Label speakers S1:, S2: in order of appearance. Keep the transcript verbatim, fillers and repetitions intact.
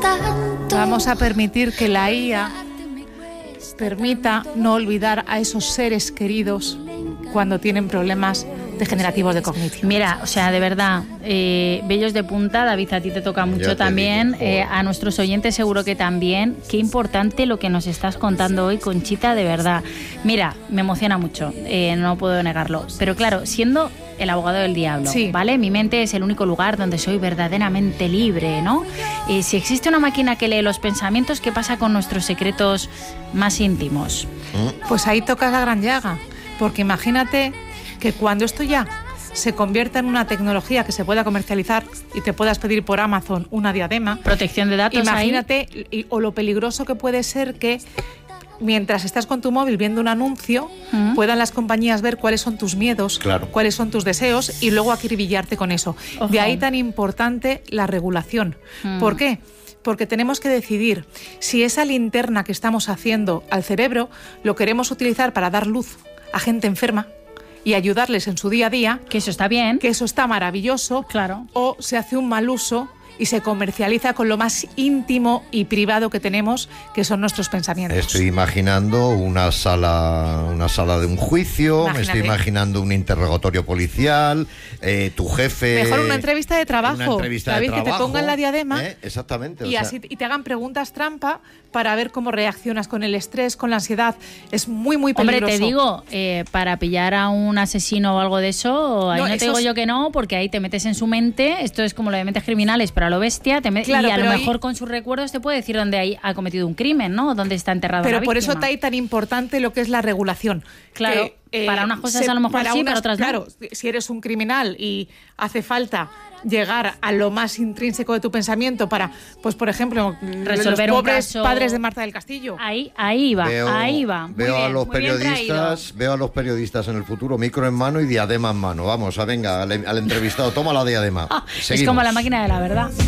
S1: tanto.
S2: Vamos a permitir que la I A permita no olvidar a esos seres queridos cuando tienen problemas degenerativos de cognición.
S3: Mira, o sea, de verdad, eh, vellos de punta, David, a ti te toca mucho
S4: te
S3: también,
S4: digo,
S3: eh, a nuestros oyentes seguro que también. Qué importante lo que nos estás contando hoy, Conchita, de verdad. Mira, me emociona mucho, eh, no puedo negarlo, pero claro, siendo el abogado del diablo,
S2: sí.
S3: ¿vale? Mi mente es el único lugar donde soy verdaderamente libre, ¿no? Y si existe una máquina que lee los pensamientos, ¿qué pasa con nuestros secretos más íntimos?
S2: Pues ahí tocas la gran llaga, porque imagínate que cuando esto ya se convierta en una tecnología que se pueda comercializar y te puedas pedir por Amazon una diadema,
S3: protección de datos,
S2: imagínate
S3: ahí.
S2: Y, o lo peligroso que puede ser que mientras estás con tu móvil viendo un anuncio, uh-huh. puedan las compañías ver cuáles son tus miedos,
S4: claro.
S2: cuáles son tus deseos y luego acribillarte con eso.
S3: Ojo.
S2: De ahí tan importante la regulación. Uh-huh. ¿Por qué? Porque tenemos que decidir si esa linterna que estamos haciendo al cerebro lo queremos utilizar para dar luz a gente enferma y ayudarles en su día a día.
S3: Que eso está bien.
S2: Que eso está maravilloso.
S3: Claro.
S2: O se hace un mal uso y se comercializa con lo más íntimo y privado que tenemos, que son nuestros pensamientos.
S4: Estoy imaginando una sala, una sala de un juicio,
S2: Imagínate.
S4: me estoy imaginando un interrogatorio policial, eh, tu jefe...
S2: Mejor una entrevista de trabajo,
S4: una entrevista
S2: David,
S4: de trabajo,
S2: que te pongan la diadema,
S4: ¿eh? Exactamente.
S2: Y,
S4: o sea,
S2: así, y te hagan preguntas trampa para ver cómo reaccionas con el estrés, con la ansiedad. Es muy, muy peligroso.
S3: Hombre, te digo, eh, para pillar a un asesino o algo de eso, ahí no, no te digo es... yo que no, porque ahí te metes en su mente, esto es como lo de mentes criminales, pero a lo bestia, te met...
S2: claro,
S3: y a lo mejor
S2: ahí...
S3: con sus recuerdos te puede decir dónde hay, ha cometido un crimen, ¿no? Dónde está enterrado
S2: pero
S3: la
S2: por
S3: víctima.
S2: eso está ahí tan importante lo que es la regulación.
S3: Claro,
S2: que, eh,
S3: para unas cosas
S2: se,
S3: a lo mejor
S2: para
S3: sí,
S2: unas,
S3: para otras
S2: claro,
S3: no.
S2: Si eres un criminal y hace falta llegar a lo más intrínseco de tu pensamiento para, pues por ejemplo,
S3: resolver
S2: los
S3: un
S2: pobres
S3: caso...
S2: padres de Marta del Castillo.
S3: Ahí, ahí va,
S4: veo,
S3: ahí va. Muy
S4: veo
S3: bien,
S4: a los
S3: muy bien
S4: periodistas,
S3: traído.
S4: veo a los periodistas en el futuro, micro en mano y diadema en mano. Vamos, a venga, al, al entrevistado, toma la diadema.
S3: Es como la máquina de la verdad.